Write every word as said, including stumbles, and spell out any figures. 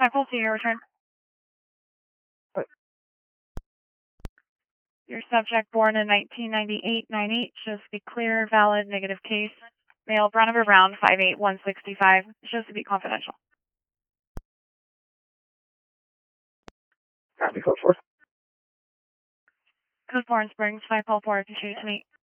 Cycle to your return. What? Your subject born in nineteen ninety-eight ninety-eight shows to be clear, valid, negative case. Male, brown over brown, five eight, one sixty-five. Shows to be confidential. Copy, code four. Code four in Springs, five four four, two two eight.